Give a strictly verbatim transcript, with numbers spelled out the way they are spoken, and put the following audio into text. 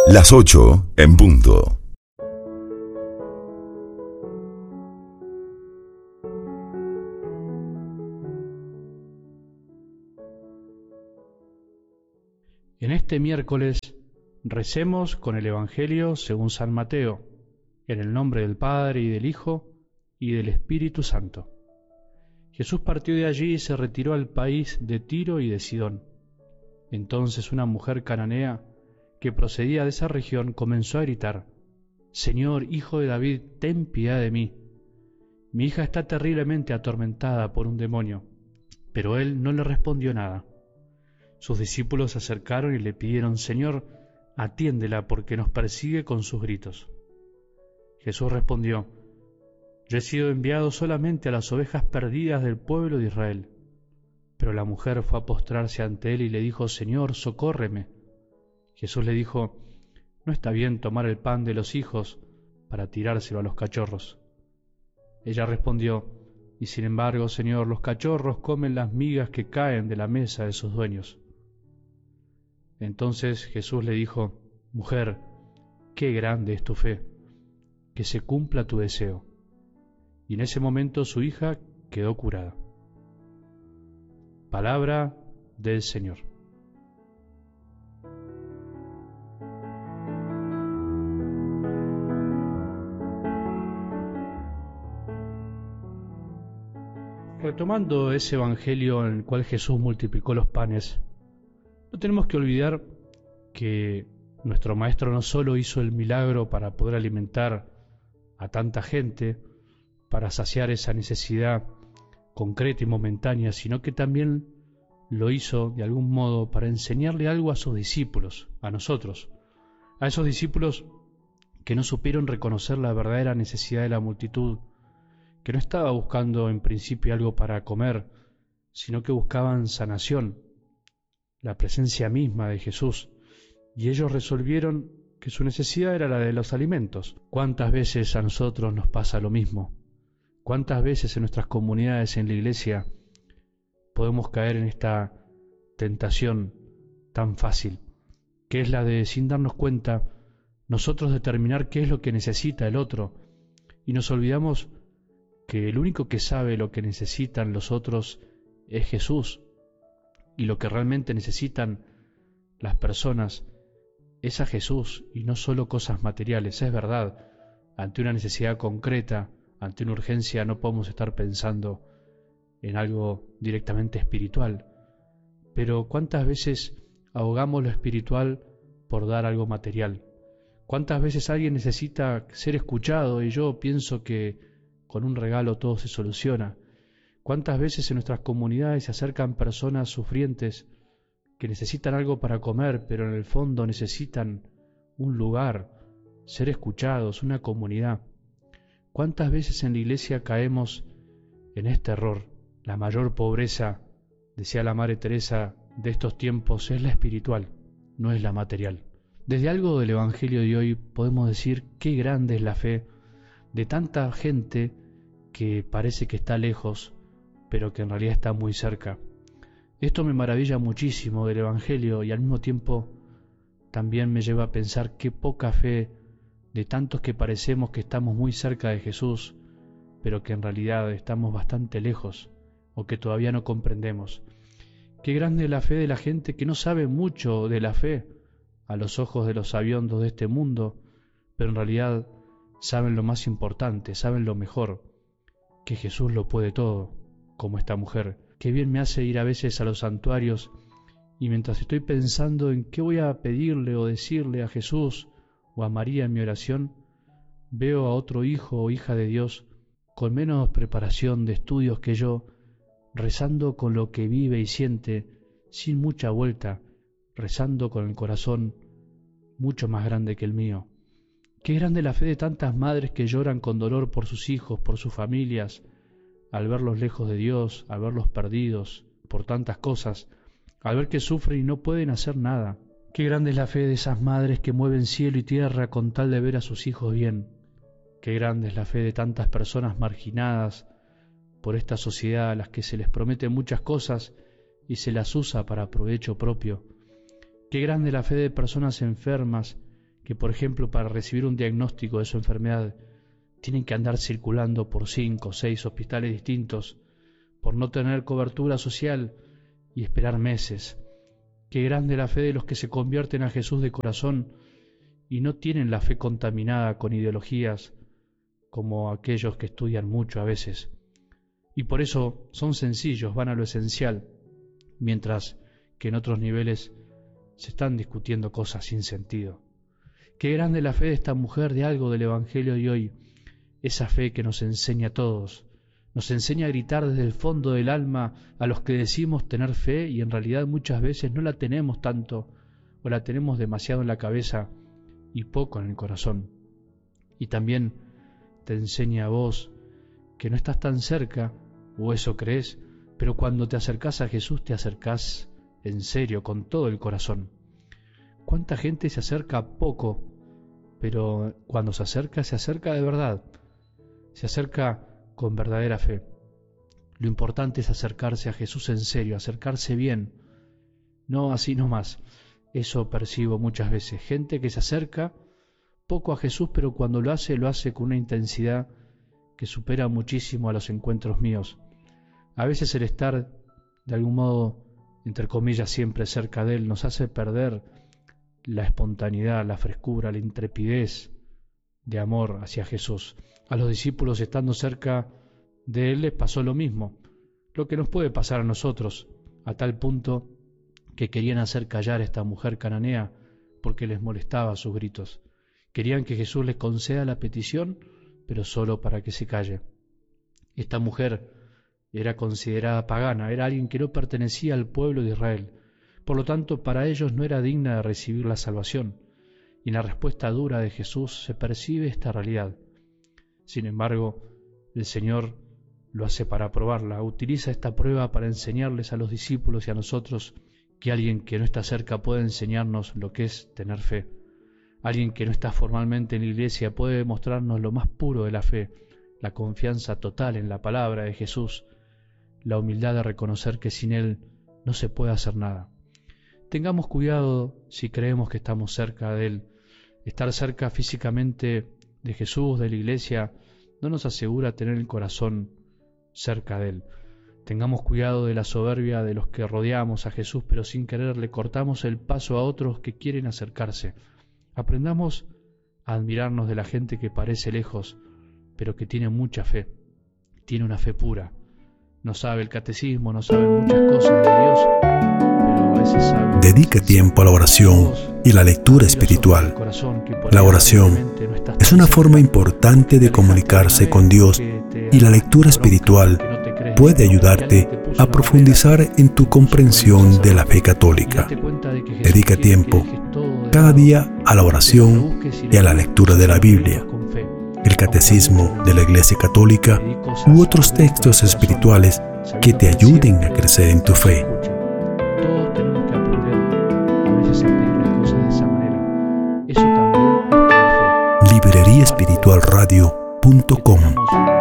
Las ocho en punto. En este miércoles recemos con el Evangelio según San Mateo, en el nombre del Padre y del Hijo y del Espíritu Santo. Jesús partió de allí y se retiró al país de Tiro y de Sidón. Entonces una mujer cananea que procedía de esa región comenzó a gritar: «Señor, Hijo de David, ten piedad de mí. Mi hija está terriblemente atormentada por un demonio». Pero él no le respondió nada. Sus discípulos se acercaron y le pidieron: «Señor, atiéndela porque nos persigue con sus gritos». Jesús respondió: «Yo he sido enviado solamente a las ovejas perdidas del pueblo de Israel». Pero la mujer fue a postrarse ante él y le dijo: «Señor, socórreme». Jesús le dijo: «No está bien tomar el pan de los hijos para tirárselo a los cachorros». Ella respondió: «Y sin embargo, Señor, los cachorros comen las migas que caen de la mesa de sus dueños». Entonces Jesús le dijo: «Mujer, qué grande es tu fe, que se cumpla tu deseo». Y en ese momento su hija quedó curada. Palabra del Señor. Retomando ese evangelio en el cual Jesús multiplicó los panes, no tenemos que olvidar que nuestro Maestro no solo hizo el milagro para poder alimentar a tanta gente, para saciar esa necesidad concreta y momentánea, sino que también lo hizo de algún modo para enseñarle algo a sus discípulos, a nosotros, a esos discípulos que no supieron reconocer la verdadera necesidad de la multitud, que no estaba buscando en principio algo para comer, sino que buscaban sanación, la presencia misma de Jesús, y ellos resolvieron que su necesidad era la de los alimentos. ¿Cuántas veces a nosotros nos pasa lo mismo? ¿Cuántas veces en nuestras comunidades, en la iglesia, podemos caer en esta tentación tan fácil, que es la de, sin darnos cuenta, nosotros determinar qué es lo que necesita el otro, y nos olvidamos que el único que sabe lo que necesitan los otros es Jesús, y lo que realmente necesitan las personas es a Jesús y no solo cosas materiales. Es verdad, ante una necesidad concreta, ante una urgencia, no podemos estar pensando en algo directamente espiritual, pero ¿cuántas veces ahogamos lo espiritual por dar algo material? ¿Cuántas veces alguien necesita ser escuchado y yo pienso que con un regalo todo se soluciona? ¿Cuántas veces en nuestras comunidades se acercan personas sufrientes que necesitan algo para comer, pero en el fondo necesitan un lugar, ser escuchados, una comunidad? ¿Cuántas veces en la iglesia caemos en este error? La mayor pobreza, decía la Madre Teresa, de estos tiempos es la espiritual, no es la material. Desde algo del Evangelio de hoy podemos decir qué grande es la fe de tanta gente que parece que está lejos, pero que en realidad está muy cerca. Esto me maravilla muchísimo del Evangelio y al mismo tiempo también me lleva a pensar qué poca fe de tantos que parecemos que estamos muy cerca de Jesús, pero que en realidad estamos bastante lejos o que todavía no comprendemos. Qué grande es la fe de la gente que no sabe mucho de la fe a los ojos de los sabiondos de este mundo, pero en realidad saben lo más importante, saben lo mejor, que Jesús lo puede todo, como esta mujer. Qué bien me hace ir a veces a los santuarios y mientras estoy pensando en qué voy a pedirle o decirle a Jesús o a María en mi oración, veo a otro hijo o hija de Dios con menos preparación de estudios que yo, rezando con lo que vive y siente, sin mucha vuelta, rezando con el corazón mucho más grande que el mío. Qué grande la fe de tantas madres que lloran con dolor por sus hijos, por sus familias, al verlos lejos de Dios, al verlos perdidos por tantas cosas, al ver que sufren y no pueden hacer nada. Qué grande es la fe de esas madres que mueven cielo y tierra con tal de ver a sus hijos bien. Qué grande es la fe de tantas personas marginadas por esta sociedad a las que se les promete muchas cosas y se las usa para provecho propio. Qué grande la fe de personas enfermas que, por ejemplo, para recibir un diagnóstico de su enfermedad tienen que andar circulando por cinco o seis hospitales distintos, por no tener cobertura social y esperar meses. Qué grande la fe de los que se convierten a Jesús de corazón y no tienen la fe contaminada con ideologías como aquellos que estudian mucho a veces. Y por eso son sencillos, van a lo esencial, mientras que en otros niveles se están discutiendo cosas sin sentido. Qué grande la fe de esta mujer de algo del Evangelio de hoy, esa fe que nos enseña a todos, nos enseña a gritar desde el fondo del alma a los que decimos tener fe y en realidad muchas veces no la tenemos tanto o la tenemos demasiado en la cabeza y poco en el corazón. Y también te enseña a vos que no estás tan cerca, o eso crees, pero cuando te acercás a Jesús te acercás en serio, con todo el corazón. ¿Cuánta gente se acerca poco, pero cuando se acerca, se acerca de verdad? Se acerca con verdadera fe. Lo importante es acercarse a Jesús en serio, acercarse bien, no así nomás. Eso percibo muchas veces. Gente que se acerca poco a Jesús, pero cuando lo hace, lo hace con una intensidad que supera muchísimo a los encuentros míos. A veces el estar, de algún modo, entre comillas, siempre cerca de Él, nos hace perder la espontaneidad, la frescura, la intrepidez de amor hacia Jesús. A los discípulos, estando cerca de Él, les pasó lo mismo, lo que nos puede pasar a nosotros, a tal punto que querían hacer callar a esta mujer cananea porque les molestaba sus gritos. Querían que Jesús les conceda la petición, pero solo para que se calle. Esta mujer era considerada pagana, era alguien que no pertenecía al pueblo de Israel. Por lo tanto, para ellos no era digna de recibir la salvación. Y en la respuesta dura de Jesús se percibe esta realidad. Sin embargo, el Señor lo hace para probarla. Utiliza esta prueba para enseñarles a los discípulos y a nosotros que alguien que no está cerca puede enseñarnos lo que es tener fe. Alguien que no está formalmente en la iglesia puede mostrarnos lo más puro de la fe, la confianza total en la palabra de Jesús, la humildad de reconocer que sin Él no se puede hacer nada. Tengamos cuidado si creemos que estamos cerca de Él. Estar cerca físicamente de Jesús, de la iglesia, no nos asegura tener el corazón cerca de Él. Tengamos cuidado de la soberbia de los que rodeamos a Jesús, pero sin querer le cortamos el paso a otros que quieren acercarse. Aprendamos a admirarnos de la gente que parece lejos, pero que tiene mucha fe, tiene una fe pura. No sabe el catecismo, no sabe muchas cosas de Dios, pero a veces sabe. Dedica tiempo a la oración y la lectura espiritual. La oración es una forma importante de comunicarse con Dios y la lectura espiritual puede ayudarte a profundizar en tu comprensión de la fe católica. Dedica tiempo cada día a la oración y a la lectura de la Biblia, el Catecismo de la Iglesia Católica u otros textos espirituales que te ayuden a crecer en tu fe. Todos tenemos que aprender a veces a pedir las cosas de esa manera. Eso también es tener fe. librería espiritual radio punto com